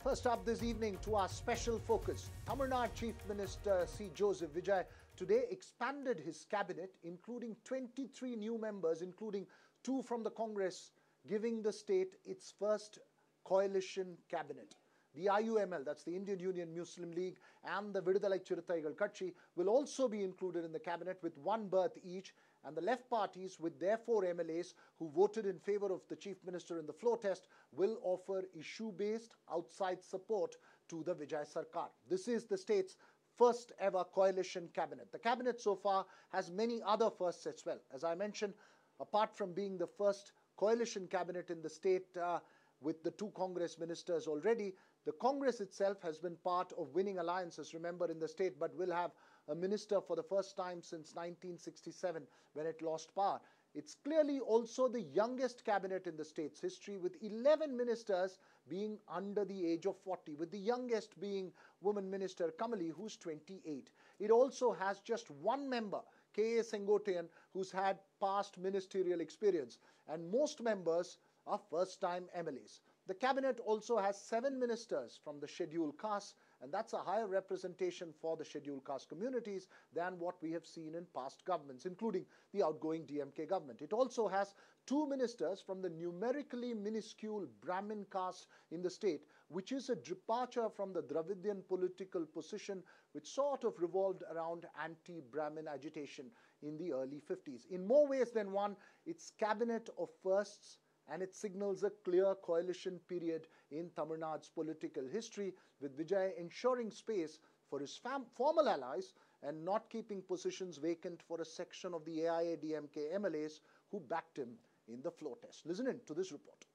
First up this evening to our special focus, Tamil Nadu Chief Minister C. Joseph Vijay today expanded his cabinet, including 23 new members, including 2 from the Congress, giving the state its first coalition cabinet. The IUML, that's the Indian Union Muslim League, and the Vidudalai Chiruthaigal Katchi will also be included in the cabinet with 1 berth each, and the left parties with their 4 MLAs who voted in favor of the Chief Minister in the floor test will offer issue-based outside support to the Vijay Sarkar. This is the state's first ever coalition cabinet. The cabinet so far has many other firsts as well. As I mentioned, apart from being the first coalition cabinet in the state with the 2 Congress ministers already, the Congress itself has been part of winning alliances, remember, in the state, but will have a minister for the first time since 1967 when it lost power. It's clearly also the youngest cabinet in the state's history, with 11 ministers being under the age of 40, with the youngest being woman minister Kamali, who's 28. It also has just 1 member, K.A. Sengotian, who's had past ministerial experience, and most members are first-time MLAs. The cabinet also has 7 ministers from the scheduled castes, and that's a higher representation for the scheduled caste communities than what we have seen in past governments, including the outgoing DMK government. It also has 2 ministers from the numerically minuscule Brahmin caste in the state, which is a departure from the Dravidian political position which sort of revolved around anti-Brahmin agitation in the early 50s. In more ways than one, it's cabinet of firsts, and it signals a clear coalition period in Tamil Nadu's political history, with Vijay ensuring space for his formal allies and not keeping positions vacant for a section of the AIADMK MLAs who backed him in the floor test. Listen in to this report.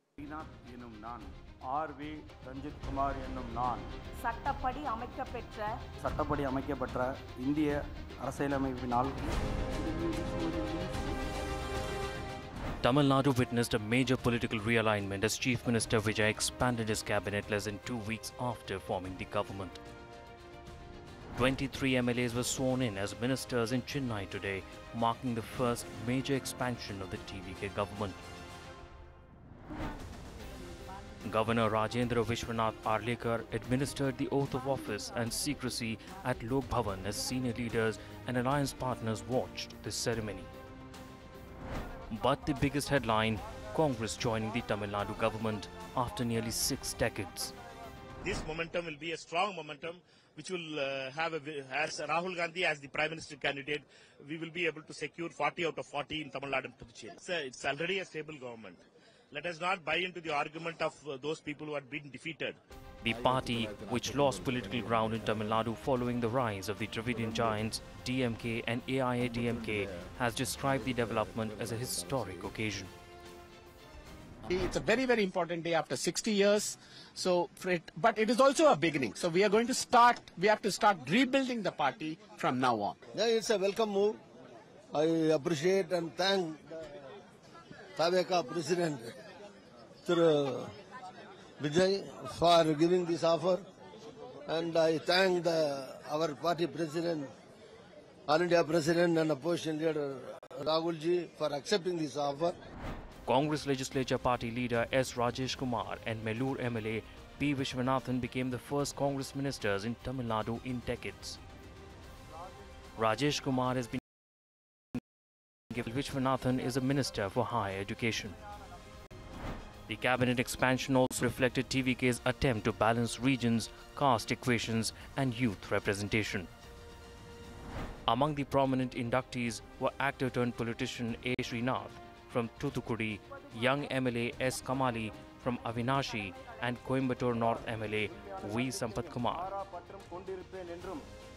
R.V. Ranjit Kumar என்னும் நான் சட்டப்படி அமைக்கப்பட்ட இந்திய அரசியலமைப்பினால் Tamil Nadu witnessed a major political realignment as Chief Minister Vijay expanded his cabinet less than 2 weeks after forming the government. 23 MLAs were sworn in as ministers in Chennai today, marking the first major expansion of the TVK government. Governor Rajendra Vishwanath Arlekar administered the oath of office and secrecy at Lok Bhavan as senior leaders and alliance partners watched this ceremony. But the biggest headline, Congress joining the Tamil Nadu government after nearly 6 decades. This momentum will be a strong momentum which will have, as Rahul Gandhi as the Prime Minister candidate, we will be able to secure 40 out of 40 in Tamil Nadu and Puducherry. It's already a stable government. Let us not buy into the argument of those people who had been defeated. The party, which lost political ground in Tamil Nadu following the rise of the Dravidian giants, DMK and AIADMK, has described the development as a historic occasion. It's a very, very important day after 60 years. But it is also a beginning. So we have to start rebuilding the party from now on. Yeah, it's a welcome move. I appreciate and thank Tabeka President Vijay for giving this offer, and I thank our party president, All India President and opposition leader Rahul ji for accepting this offer. Congress Legislature Party leader S. Rajesh Kumar and Melur MLA P. Vishwanathan became the first Congress ministers in Tamil Nadu in decades. Rajesh Kumar has been given. Vishwanathan is a minister for higher education. The cabinet expansion also reflected TVK's attempt to balance regions, caste equations and youth representation. Among the prominent inductees were actor-turned-politician A. Srinath from Thuthukudi, young MLA S. Kamali from Avinashi and Coimbatore North MLA V. Sampath Kumar.